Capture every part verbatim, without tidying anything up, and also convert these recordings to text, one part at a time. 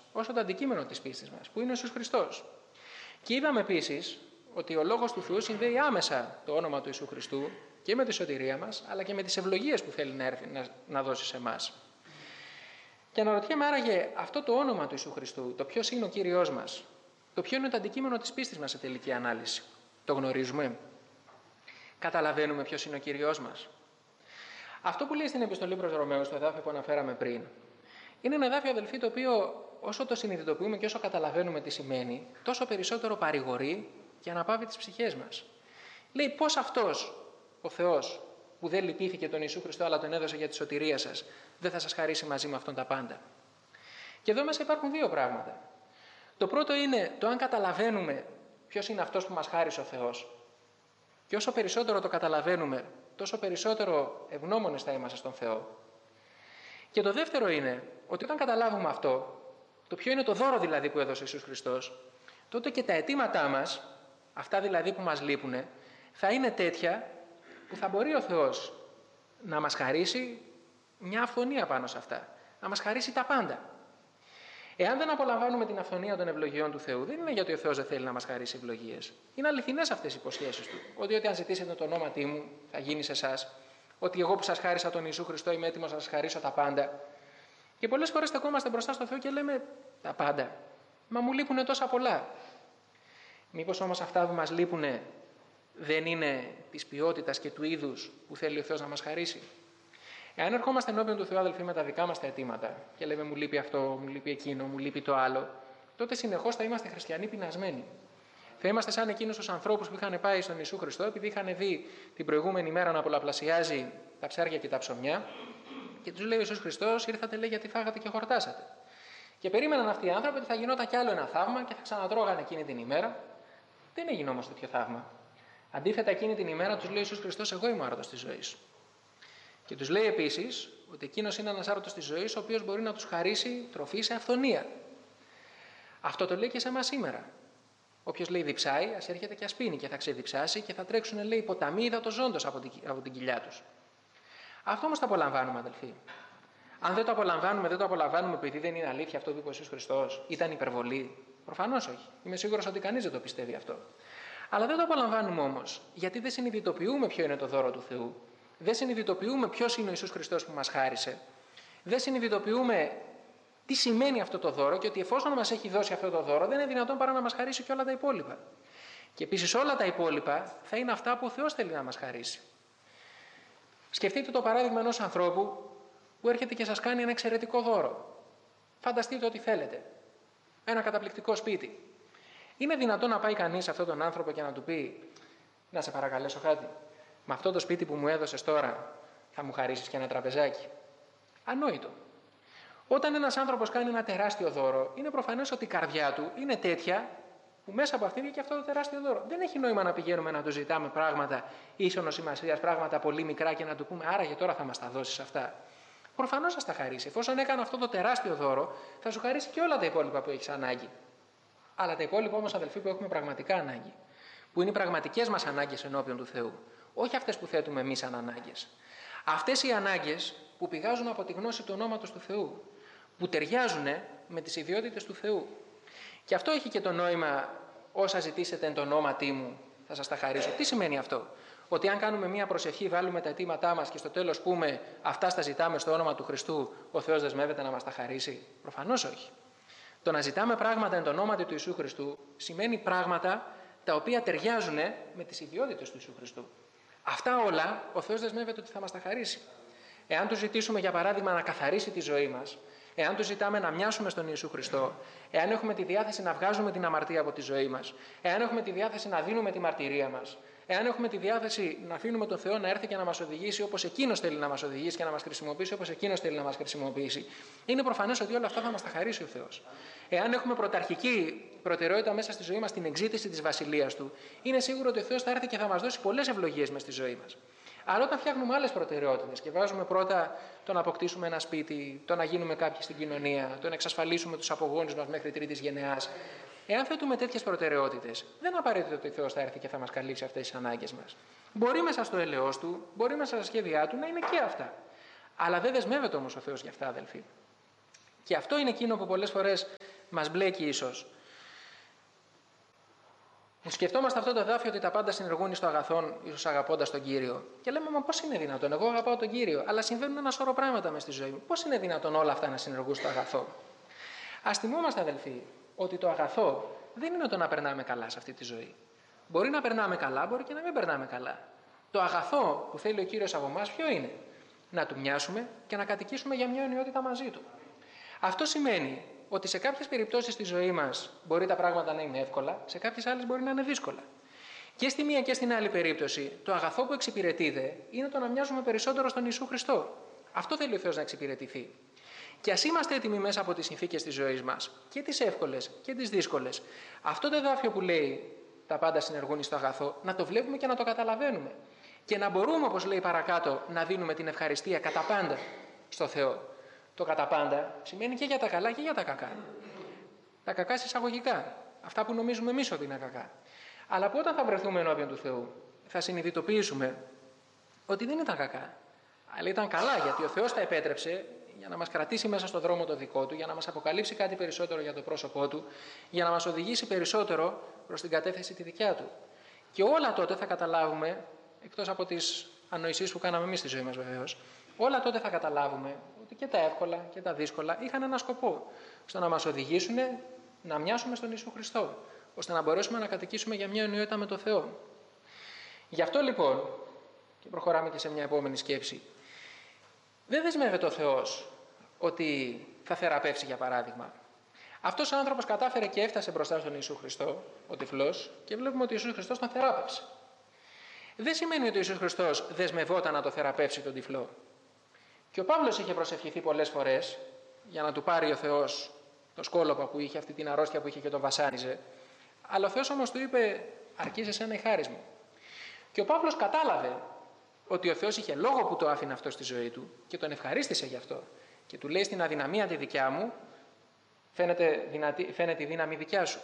όσο το αντικείμενο της πίστης μας, που είναι ο Ιησούς Χριστός. Και είδαμε επίσης ότι ο Λόγος του Θεού συνδέει άμεσα το όνομα του Ιησού Χριστού και με τη σωτηρία μας, αλλά και με τις ευλογίες που θέλει να, έρθει, να, να δώσει σε εμάς. Και αναρωτιέμαι άραγε αυτό το όνομα του Ιησού Χριστού, το ποιος είναι ο Κύριος μας, το ποιο είναι το αντικείμενο της πίστης μας σε τελική ανάλυση. Το γνωρίζουμε? Καταλαβαίνουμε ποιος είναι ο Κύριος μας? Αυτό που λέει στην επιστολή προς Ρωμαίους, το εδάφιο που αναφέραμε πριν, είναι ένα εδάφιο, αδελφοί, το οποίο όσο το συνειδητοποιούμε και όσο καταλαβαίνουμε τι σημαίνει, τόσο περισσότερο παρηγορεί και αναπαύει τις ψυχές μας. Λέει πώς αυτός ο Θεός που δεν λυπήθηκε τον Ιησού Χριστό αλλά τον έδωσε για τη σωτηρία σας, δεν θα σας χαρίσει μαζί με αυτόν τα πάντα. Και εδώ μέσα υπάρχουν δύο πράγματα. Το πρώτο είναι το αν καταλαβαίνουμε ποιος είναι αυτός που μας χάρισε ο Θεός. Και όσο περισσότερο το καταλαβαίνουμε, τόσο περισσότερο ευγνώμονες θα είμαστε στον Θεό. Και το δεύτερο είναι ότι όταν καταλάβουμε αυτό, το ποιο είναι το δώρο δηλαδή που έδωσε ο Ιησούς Χριστός, τότε και τα αιτήματά μας, αυτά δηλαδή που μας λείπουν, θα είναι τέτοια που θα μπορεί ο Θεός να μας χαρίσει μια αυθονία πάνω σε αυτά, να μας χαρίσει τα πάντα. Εάν δεν απολαμβάνουμε την αυθονία των ευλογιών του Θεού, δεν είναι γιατί ο Θεός δεν θέλει να μας χαρίσει ευλογίες. Είναι αληθινές αυτές οι υποσχέσεις του. Ότι, ότι αν ζητήσετε το ονόματί μου, θα γίνει σε εσάς. Ότι εγώ που σας χάρισα τον Ιησού Χριστό είμαι έτοιμος να σας χαρίσω τα πάντα. Και πολλές φορές στεκόμαστε μπροστά στο Θεό και λέμε τα πάντα. Μα μου λείπουν τόσα πολλά. Μήπως όμως αυτά που μας λείπουν δεν είναι της ποιότητας και του είδους που θέλει ο Θεός να μας χαρίσει? Εάν ερχόμαστε ενώπιον του Θεού, αδελφοί, με τα δικά μας τα αιτήματα και λέμε μου λείπει αυτό, μου λείπει εκείνο, μου λείπει το άλλο, τότε συνεχώς θα είμαστε χριστιανοί πεινασμένοι. Θα είμαστε σαν εκείνους τους ανθρώπους που είχαν πάει στον Ιησού Χριστό, επειδή είχαν δει την προηγούμενη μέρα να πολλαπλασιάζει τα ψάρια και τα ψωμιά, και τους λέει ο Ιησούς Χριστός: ήρθατε, λέει, γιατί φάγατε και χορτάσατε. Και περίμεναν αυτοί οι άνθρωποι ότι θα γινόταν κι άλλο ένα θαύμα και θα ξανατρώγανε εκείνη την ημέρα. Δεν έγινε όμως τέτοιο θαύμα. Αντίθετα, εκείνη την ημέρα τους λέει ο Ιησούς Χριστός: εγώ είμαι ο άρωτος της ζωής. Και τους λέει επίσης ότι εκείνος είναι ένας άρωτος της ζωής, ο οποίος μπορεί να τους χαρίσει τροφή σε αυθονία. Αυτό το λέει και σε εμάς σήμερα. Όποιος λέει διψάει, ας έρχεται και ας πίνει και θα ξεδιψάσει και θα τρέξουν, λέει, ποταμοί υδατοζώντος από την, από την κοιλιά τους. Αυτό όμως το απολαμβάνουμε, αδελφοί. Αν δεν το απολαμβάνουμε, δεν το απολαμβάνουμε επειδή δεν είναι αλήθεια αυτό που είπε ο Ιησούς Χριστός, ήταν υπερβολή. Προφανώς όχι. Είμαι σίγουρος ότι κανείς δεν το πιστεύει αυτό. Αλλά δεν το απολαμβάνουμε όμως γιατί δεν συνειδητοποιούμε ποιο είναι το δώρο του Θεού. Δεν συνειδητοποιούμε ποιος είναι ο Ιησούς Χριστός που μας χάρισε. Δεν συνειδητοποιούμε τι σημαίνει αυτό το δώρο και ότι εφόσον μας έχει δώσει αυτό το δώρο, δεν είναι δυνατόν παρά να μας χαρίσει και όλα τα υπόλοιπα. Και επίσης όλα τα υπόλοιπα θα είναι αυτά που ο Θεός θέλει να μας χαρίσει. Σκεφτείτε το παράδειγμα ενός ανθρώπου που έρχεται και σας κάνει ένα εξαιρετικό δώρο. Φανταστείτε ό,τι θέλετε. Ένα καταπληκτικό σπίτι. Είναι δυνατόν να πάει κανείς σε αυτόν τον άνθρωπο και να του πει: να σε παρακαλέσω κάτι, με αυτό το σπίτι που μου έδωσες τώρα θα μου χαρίσεις και ένα τραπεζάκι? Ανόητο. Όταν ένας άνθρωπος κάνει ένα τεράστιο δώρο, είναι προφανές ότι η καρδιά του είναι τέτοια που μέσα από αυτήν είναι και αυτό το τεράστιο δώρο. Δεν έχει νόημα να πηγαίνουμε να του ζητάμε πράγματα ίσονος σημασίας, πράγματα πολύ μικρά και να του πούμε: άραγε τώρα θα μας τα δώσεις αυτά. Προφανώς θα τα χαρίσει. Εφόσον έκανε αυτό το τεράστιο δώρο, θα σου χαρίσει και όλα τα υπόλοιπα που έχεις ανάγκη. Αλλά τα υπόλοιπα όμως, αδελφοί, που έχουμε πραγματικά ανάγκη, που είναι οι πραγματικές μας ανάγκες ενώπιον του Θεού, όχι αυτές που θέτουμε εμείς σαν ανάγκες. Αυτές οι ανάγκες που πηγάζουν από τη γνώση του ονόματος του Θεού, που ταιριάζουν με τις ιδιότητες του Θεού. Και αυτό έχει και το νόημα: όσα ζητήσετε εν το ονόματί μου θα σας τα χαρίσω. Τι σημαίνει αυτό? Ότι αν κάνουμε μία προσευχή, βάλουμε τα αιτήματά μας και στο τέλος πούμε αυτά στα ζητάμε στο όνομα του Χριστού, ο Θεός δεσμεύεται να μας τα χαρίσει? Προφανώς όχι. Το να ζητάμε πράγματα εν το ονόματι του Ιησού Χριστού σημαίνει πράγματα τα οποία ταιριάζουν με τις ιδιότητες του Ιησού Χριστού. Αυτά όλα ο Θεός δεσμεύεται ότι θα μας τα χαρίσει. Εάν του ζητήσουμε, για παράδειγμα, να καθαρίσει τη ζωή μας, εάν του ζητάμε να μοιάσουμε στον Ιησού Χριστό, εάν έχουμε τη διάθεση να βγάζουμε την αμαρτία από τη ζωή μας, εάν έχουμε τη διάθεση να δίνουμε τη μαρτυρία μας, εάν έχουμε τη διάθεση να αφήνουμε τον Θεό να έρθει και να μας οδηγήσει όπως Εκείνος θέλει να μας οδηγήσει και να μας χρησιμοποιήσει όπως Εκείνος θέλει να μας χρησιμοποιήσει, είναι προφανές ότι όλα αυτά θα μας τα χαρίσει ο Θεός. Εάν έχουμε πρωταρχική προτεραιότητα μέσα στη ζωή μας την εξήτηση της βασιλείας του, είναι σίγουρο ότι ο Θεός θα έρθει και θα μας δώσει πολλές ευλογίες μες στη ζωή μας. Αλλά όταν φτιάχνουμε άλλες προτεραιότητες και βάζουμε πρώτα το να αποκτήσουμε ένα σπίτι, το να γίνουμε κάποιοι στην κοινωνία, το να εξασφαλίσουμε τους απογόνους μας μέχρι τρίτης γενεάς, εάν θέτουμε τέτοιες προτεραιότητες, δεν απαραίτητο ότι ο Θεός θα έρθει και θα μας καλύψει αυτές τις ανάγκες μας. Μπορεί μέσα στο έλεος του, μπορεί μέσα στα σχέδιά του να είναι και αυτά. Αλλά δεν δεσμεύεται όμως ο Θεός για αυτά, αδελφοί. Και αυτό είναι εκείνο που πολλές φορές μας μπλέκει ίσως. Σκεφτόμαστε αυτό το εδάφιο ότι τα πάντα συνεργούν στο αγαθόν, ίσως αγαπώντας τον Κύριο. Και λέμε, μα πώς είναι δυνατόν? Εγώ αγαπάω τον Κύριο, αλλά συμβαίνουν ένα σωρό πράγματα μες στη ζωή μου. Πώς είναι δυνατόν όλα αυτά να συνεργούν στο αγαθό? Ας θυμόμαστε, αδελφοί, ότι το αγαθό δεν είναι το να περνάμε καλά σε αυτή τη ζωή. Μπορεί να περνάμε καλά, μπορεί και να μην περνάμε καλά. Το αγαθό που θέλει ο Κύριος από εμάς ποιο είναι? Να του μοιάσουμε και να κατοικήσουμε για μια αιωνιότητα μαζί του. Αυτό σημαίνει ότι σε κάποιες περιπτώσεις στη ζωή μας μπορεί τα πράγματα να είναι εύκολα, σε κάποιες άλλες μπορεί να είναι δύσκολα. Και στη μία και στην άλλη περίπτωση, το αγαθό που εξυπηρετείται είναι το να μοιάζουμε περισσότερο στον Ιησού Χριστό. Αυτό θέλει ο Θεός να εξυπηρετηθεί. Και ας είμαστε έτοιμοι μέσα από τις συνθήκες της ζωής μας, και τις εύκολες και τις δύσκολες, αυτό το εδάφιο που λέει τα πάντα συνεργούν στο αγαθό, να το βλέπουμε και να το καταλαβαίνουμε. Και να μπορούμε, όπως λέει παρακάτω, να δίνουμε την ευχαριστία κατά πάντα στο Θεό. Το κατά πάντα σημαίνει και για τα καλά και για τα κακά. Τα κακά εισαγωγικά. Αυτά που νομίζουμε εμείς ότι είναι κακά. Αλλά που όταν θα βρεθούμε ενώπιον του Θεού, θα συνειδητοποιήσουμε ότι δεν ήταν κακά. Αλλά ήταν καλά, γιατί ο Θεός τα επέτρεψε για να μας κρατήσει μέσα στο δρόμο το δικό του, για να μας αποκαλύψει κάτι περισσότερο για το πρόσωπό του, για να μας οδηγήσει περισσότερο προς την κατεύθυνση τη δικιά του. Και όλα τότε θα καταλάβουμε, εκτός από τις ανοησίες που κάναμε εμείς στη ζωή μας βεβαίως, όλα τότε θα καταλάβουμε ότι και τα εύκολα και τα δύσκολα είχαν ένα σκοπό, στο να μας οδηγήσουν να μοιάσουμε στον Ιησού Χριστό, ώστε να μπορέσουμε να κατοικήσουμε για μια αιωνιότητα με το Θεό. Γι' αυτό λοιπόν, και προχωράμε και σε μια επόμενη σκέψη, δεν δεσμεύεται ο Θεός ότι θα θεραπεύσει, για παράδειγμα. Αυτός ο άνθρωπος κατάφερε και έφτασε μπροστά στον Ιησού Χριστό, ο τυφλός, και βλέπουμε ότι ο Ιησούς Χριστός τον θεράπευσε. Δεν σημαίνει ότι ο Ιησούς Χριστός δεσμευόταν να το θεραπεύσει τον τυφλό. Και ο Παύλος είχε προσευχηθεί πολλές φορές για να του πάρει ο Θεός το σκόλοπα που είχε, αυτή την αρρώστια που είχε και τον βασάνιζε. Αλλά ο Θεός όμως του είπε, αρκεί σε σένα η χάρις μου. Και ο Παύλος κατάλαβε ότι ο Θεός είχε λόγο που το άφηνε αυτό στη ζωή του και τον ευχαρίστησε γι' αυτό. Και του λέει, στην αδυναμία τη δικιά μου φαίνεται, δυνατή, φαίνεται η δύναμη δικιά σου.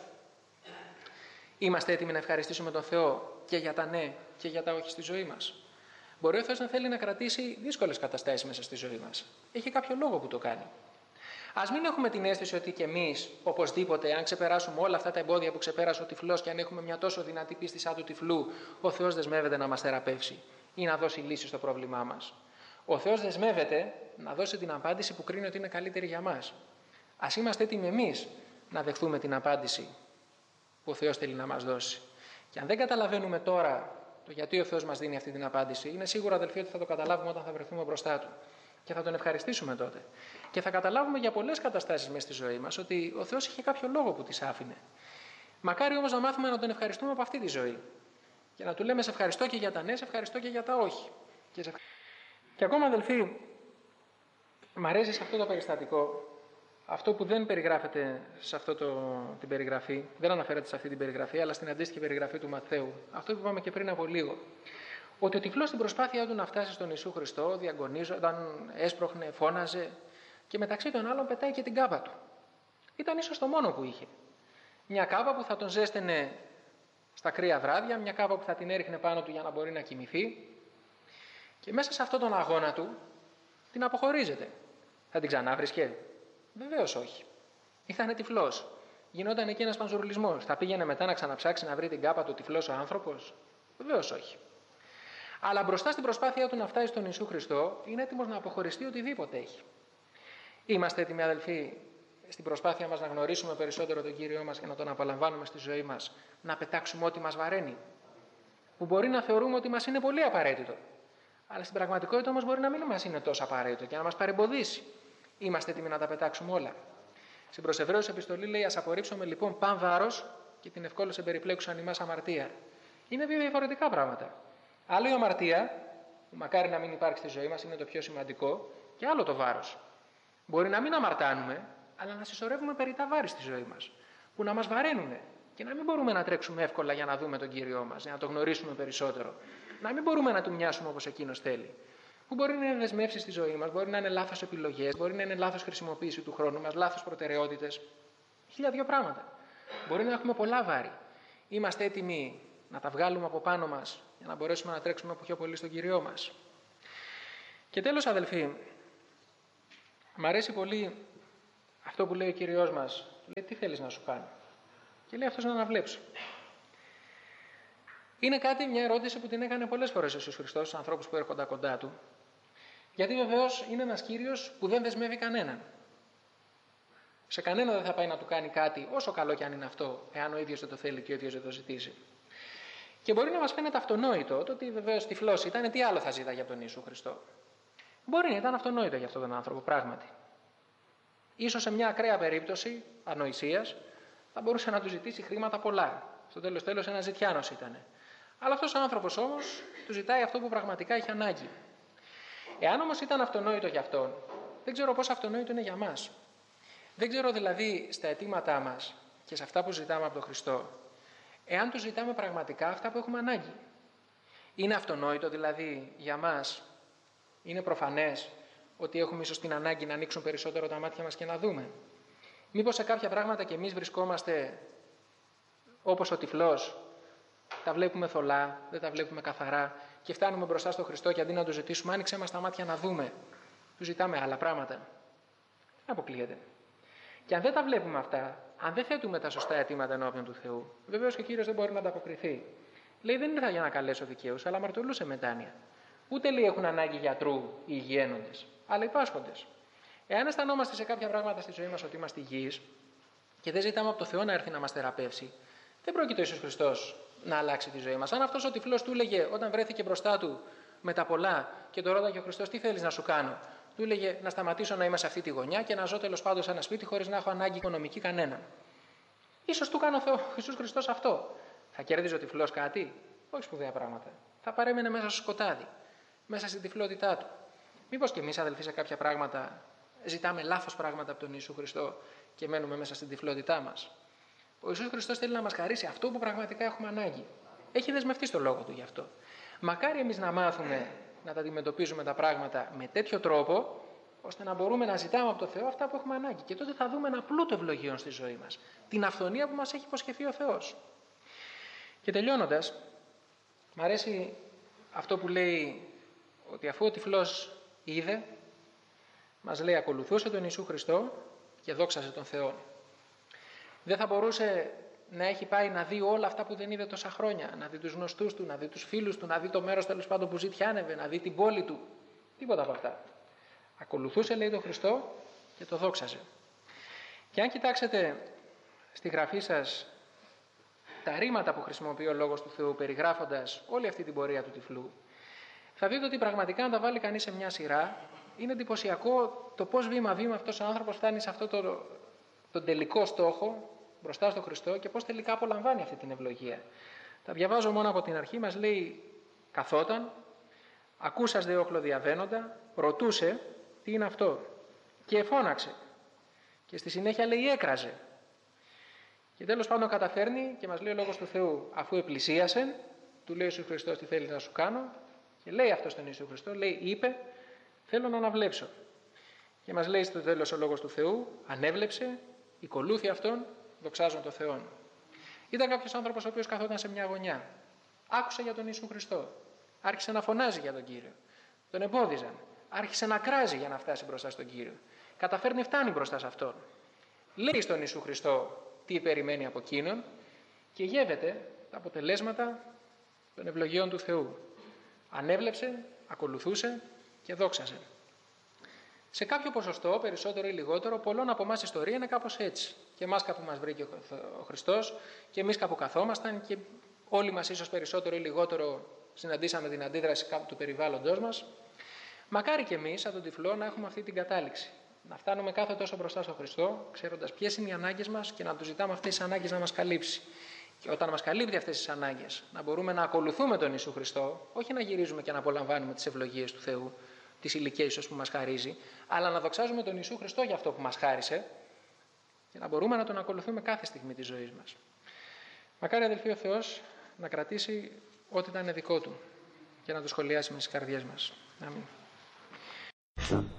Είμαστε έτοιμοι να ευχαριστήσουμε τον Θεό και για τα ναι και για τα όχι στη ζωή μας? Μπορεί ο Θεός να θέλει να κρατήσει δύσκολες καταστάσεις μέσα στη ζωή μας. Έχει κάποιο λόγο που το κάνει. Ας μην έχουμε την αίσθηση ότι και εμείς, οπωσδήποτε, αν ξεπεράσουμε όλα αυτά τα εμπόδια που ξεπέρασε ο τυφλός και αν έχουμε μια τόσο δυνατή πίστη σαν του τυφλού, ο Θεός δεσμεύεται να μας θεραπεύσει ή να δώσει λύση στο πρόβλημά μας. Ο Θεός δεσμεύεται να δώσει την απάντηση που κρίνει ότι είναι καλύτερη για μας. Ας είμαστε έτοιμοι εμείς να δεχθούμε την απάντηση που ο Θεός θέλει να μας δώσει. Και αν δεν καταλαβαίνουμε τώρα το γιατί ο Θεός μας δίνει αυτή την απάντηση, είναι σίγουρο, αδελφοί, ότι θα το καταλάβουμε όταν θα βρεθούμε μπροστά του. Και θα τον ευχαριστήσουμε τότε. Και θα καταλάβουμε για πολλές καταστάσεις μέσα στη ζωή μας ότι ο Θεός είχε κάποιο λόγο που τις άφηνε. Μακάρι όμως να μάθουμε να τον ευχαριστούμε από αυτή τη ζωή. Και να του λέμε σε ευχαριστώ και για τα ναι, σε ευχαριστώ και για τα όχι. Και, σε... και ακόμα, αδελφοί, μ' αρέσει σε αυτό το περιστατικό, αυτό που δεν περιγράφεται σε αυτή την περιγραφή, δεν αναφέρεται σε αυτή την περιγραφή, αλλά στην αντίστοιχη περιγραφή του Ματθαίου, αυτό που είπαμε και πριν από λίγο. Ότι ο τυφλός στην προσπάθειά του να φτάσει στον Ιησού Χριστό, διαγωνίζονταν, έσπροχνε, φώναζε και μεταξύ των άλλων πετάει και την κάπα του. Ήταν ίσως το μόνο που είχε. Μια κάπα που θα τον ζέστενε στα κρύα βράδια, μια κάπα που θα την έριχνε πάνω του για να μπορεί να κοιμηθεί. Και μέσα σε αυτόν τον αγώνα του την αποχωρίζεται. Θα την ξανάβρισκε? Βεβαίως όχι. Ήτανε τυφλός. Γινόταν εκεί ένας πανζουρλισμός. Θα πήγαινε μετά να ξαναψάξει να βρει την κάπα του τυφλός ο άνθρωπος? Βεβαίως όχι. Αλλά μπροστά στην προσπάθειά του να φτάσει στον Ιησού Χριστό, είναι έτοιμος να αποχωριστεί οτιδήποτε έχει. Είμαστε έτοιμοι, αδελφοί, στην προσπάθεια μας να γνωρίσουμε περισσότερο τον Κύριό μας και να τον απολαμβάνουμε στη ζωή μας, να πετάξουμε ό,τι μας βαραίνει, που μπορεί να θεωρούμε ότι μας είναι πολύ απαραίτητο. Αλλά στην πραγματικότητα όμως μπορεί να μην μας είναι τόσο απαραίτητο και να μας παρεμποδίσει. Είμαστε έτοιμοι να τα πετάξουμε όλα? Στην προς Εβραίους επιστολή λέει: ας απορρίψουμε λοιπόν παν βάρος και την ευκόλως εμπεριπλέξουσαν ημάς αμαρτία. Είναι δύο διαφορετικά πράγματα. Άλλο η αμαρτία, που μακάρι να μην υπάρχει στη ζωή μας, είναι το πιο σημαντικό, και άλλο το βάρος. Μπορεί να μην αμαρτάνουμε, αλλά να συσσωρεύουμε περιττά βάρη στη ζωή μας, που να μας βαραίνουν και να μην μπορούμε να τρέξουμε εύκολα για να δούμε τον Κύριό μας, για να τον γνωρίσουμε περισσότερο. Να μην μπορούμε να του μοιάσουμε όπως εκείνος θέλει. Που μπορεί να είναι δεσμεύσεις στη ζωή μας, μπορεί να είναι λάθος επιλογές, μπορεί να είναι λάθος χρησιμοποίηση του χρόνου μας, λάθος προτεραιότητες. Χίλια δύο πράγματα. Μπορεί να έχουμε πολλά βάρη. Είμαστε έτοιμοι να τα βγάλουμε από πάνω μας για να μπορέσουμε να τρέξουμε από πιο πολύ στον Κύριό μας. Και τέλος, αδελφοί, μ' αρέσει πολύ αυτό που λέει ο Κύριος μας, λέει τι θέλεις να σου κάνω. Και λέει αυτός να αναβλέψω. Είναι κάτι, μια ερώτηση που την έκανε πολλές φορές ο Ιησούς Χριστός στους ανθρώπους που έρχονταν κοντά του. Γιατί βεβαίως είναι ένας Κύριος που δεν δεσμεύει κανέναν. Σε κανένα δεν θα πάει να του κάνει κάτι, όσο καλό κι αν είναι αυτό, εάν ο ίδιος δεν το θέλει και ο ίδιος δεν το ζητήσει. Και μπορεί να μας φαίνεται αυτονόητο το ότι βεβαίως τυφλός ήταν, τι άλλο θα ζήταγε από τον Ιησού Χριστό. Μπορεί να ήταν αυτονόητο για αυτόν τον άνθρωπο, πράγματι. Ίσως σε μια ακραία περίπτωση ανοησίας θα μπορούσε να του ζητήσει χρήματα πολλά. Στο τέλος τέλος ένας ζητιάνος ήταν. Αλλά αυτός ο άνθρωπος όμως του ζητάει αυτό που πραγματικά έχει ανάγκη. Εάν όμως ήταν αυτονόητο για αυτόν, δεν ξέρω πώς αυτονόητο είναι για μας. Δεν ξέρω δηλαδή στα αιτήματά μας και σε αυτά που ζητάμε από τον Χριστό, εάν του ζητάμε πραγματικά αυτά που έχουμε ανάγκη. Είναι αυτονόητο δηλαδή για μας, είναι προφανές ότι έχουμε ίσως την ανάγκη να ανοίξουν περισσότερο τα μάτια μας και να δούμε. Μήπως σε κάποια πράγματα και εμείς βρισκόμαστε όπως ο τυφλός, τα βλέπουμε θολά, δεν τα βλέπουμε καθαρά και φτάνουμε μπροστά στον Χριστό και αντί να του ζητήσουμε, άνοιξε μας τα μάτια να δούμε, του ζητάμε άλλα πράγματα. Δεν αποκλείεται. Και αν δεν τα βλέπουμε αυτά, αν δεν θέτουμε τα σωστά αιτήματα ενώπιον του Θεού, βεβαίως και ο Κύριος δεν μπορεί να ανταποκριθεί. Λέει δεν ήρθα για να καλέσω δικαίους, αλλά αμαρτωλούς σε μετάνοια. Ούτε λέει έχουν ανάγκη γιατρού οι υγιαίνοντες, αλλά οι πάσχοντες. Εάν αισθανόμαστε σε κάποια πράγματα στη ζωή μας ότι είμαστε υγιείς και δεν ζητάμε από το Θεό να έρθει να μας θεραπεύσει, δεν πρόκειται ο Ιησούς Χριστός να αλλάξει τη ζωή μας. Αν αυτός ο τυφλός του έλεγε όταν βρέθηκε μπροστά του με τα πολλά και το ρώταγε ο Χριστός τι θέλεις να σου κάνω, του έλεγε να σταματήσω να είμαι σε αυτή τη γωνιά και να ζω τέλος πάντων σε ένα σπίτι χωρίς να έχω ανάγκη οικονομική κανέναν. Ίσως του κάνει ο Ιησούς Χριστός αυτό. Θα κέρδιζε ο τυφλός κάτι? Όχι σπουδαία πράγματα. Θα παρέμενε μέσα στο σκοτάδι, μέσα στην τυφλότητά του. Μήπως και εμείς, αδελφοί, σε κάποια πράγματα ζητάμε λάθος πράγματα από τον Ιησού Χριστό και μένουμε μέσα στην τυφλότητά μας. Ο Ιησούς Χριστός θέλει να μας χαρίσει αυτό που πραγματικά έχουμε ανάγκη. Έχει δεσμευτεί στο λόγο του γι' αυτό. Μακάρι εμείς να μάθουμε να τα αντιμετωπίζουμε τα πράγματα με τέτοιο τρόπο, ώστε να μπορούμε να ζητάμε από το Θεό αυτά που έχουμε ανάγκη. Και τότε θα δούμε ένα πλούτο ευλογίων στη ζωή μας. Την αυθονία που μας έχει υποσχεθεί ο Θεός. Και τελειώνοντας, μου αρέσει αυτό που λέει ότι αφού ο τυφλός είδε, μας λέει ακολουθούσε τον Ιησού Χριστό και δόξασε τον Θεό. Δεν θα μπορούσε να έχει πάει να δει όλα αυτά που δεν είδε τόσα χρόνια, να δει τους γνωστούς του, να δει τους φίλους του, να δει το μέρος τέλος πάντων που ζητιάνευε, να δει την πόλη του. Τίποτα από αυτά. Ακολουθούσε, λέει, τον Χριστό και το δόξαζε. Και αν κοιτάξετε στη γραφή σας τα ρήματα που χρησιμοποιεί ο Λόγος του Θεού περιγράφοντας όλη αυτή την πορεία του τυφλού, θα δείτε ότι πραγματικά αν τα βάλει κανείς σε μια σειρά, είναι εντυπωσιακό το πώς βήμα-βήμα αυτός ο άνθρωπος φτάνει σε αυτό το, τον τελικό στόχο μπροστά στον Χριστό και πώς τελικά απολαμβάνει αυτή την ευλογία. Τα διαβάζω μόνο από την αρχή, μας λέει καθόταν, ακούσας δε όχλο διαβαίνοντα, ρωτούσε τι είναι αυτό και εφώναξε και στη συνέχεια λέει έκραζε. Και τέλος πάντων καταφέρνει και μας λέει ο Λόγος του Θεού, αφού επλησίασε, του λέει ο Ιησούς Χριστός τι θέλει να σου κάνω και λέει αυτό στον Ιησού Χριστό, λέει είπε θέλω να αναβλέψω. Και μας λέει στο τέλος ο Λόγος του Θεού, ανέβλεψε, οικολούθη αυτόν, δοξάζον τον Θεόν. Ήταν κάποιος άνθρωπος ο οποίος καθόταν σε μια γωνιά, άκουσε για τον Ιησού Χριστό, άρχισε να φωνάζει για τον Κύριο, τον εμπόδιζαν, άρχισε να κράζει για να φτάσει μπροστά στον Κύριο. Καταφέρνει, φτάνει μπροστά σε αυτόν. Λέει στον Ιησού Χριστό τι περιμένει από εκείνον και γεύεται τα αποτελέσματα των ευλογίων του Θεού. Ανέβλεψε, ακολουθούσε και δόξασε. Σε κάποιο ποσοστό, περισσότερο ή λιγότερο, πολλών από εμάς η ιστορία είναι κάπως έτσι. Και εμάς κάπου μας βρήκε ο Χριστός και εμείς κάπου καθόμασταν και όλοι μας ίσως περισσότερο ή λιγότερο συναντήσαμε την αντίδραση κάπου του περιβάλλοντος μας. Μακάρι και εμείς, σαν τον τυφλό, να έχουμε αυτή την κατάληξη. Να φτάνουμε κάθε τόσο μπροστά στον Χριστό, ξέροντας ποιες είναι οι ανάγκες μας και να του ζητάμε αυτές τις ανάγκες να μας καλύψει. Και όταν μας καλύπτει αυτές τις ανάγκες, να μπορούμε να ακολουθούμε τον Ιησού Χριστό, όχι να γυρίζουμε και να απολαμβάνουμε τις ευλογίες του Θεού, τις ηλικίες ίσως που μας χαρίζει, αλλά να δοξάζουμε τον Ιησού Χριστό για αυτό που μας χάρισε και να μπορούμε να τον ακολουθούμε κάθε στιγμή της ζωής μας. Μακάρι, αδελφοί, ο Θεός να κρατήσει ό,τι ήταν δικό του και να το σχολιάσει με τις καρδιές μας. Αμήν.